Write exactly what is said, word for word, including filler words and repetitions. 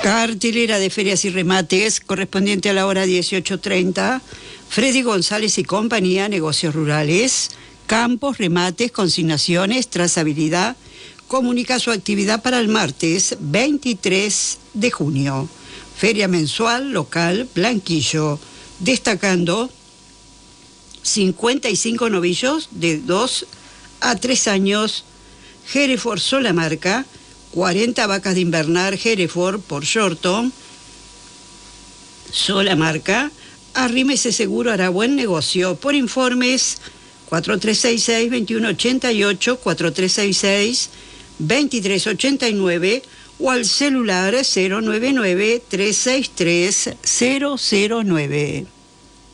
Cartelera de ferias y remates correspondiente a la hora dieciocho treinta. Freddy González y compañía, negocios rurales, campos, remates, consignaciones, trazabilidad. Comunica su actividad para el martes veintitrés de junio. Feria mensual local Blanquillo, destacando cincuenta y cinco novillos de dos a tres años. Hereford sola marca, cuarenta vacas de invernar Hereford por Shorton, sola marca. Arrímese Seguro hará buen negocio. Por informes, cuatro tres seis seis, dos uno ocho ocho, cuatro tres seis seis, dos tres ocho nueve o al celular cero nueve nueve, tres seis tres, cero cero nueve.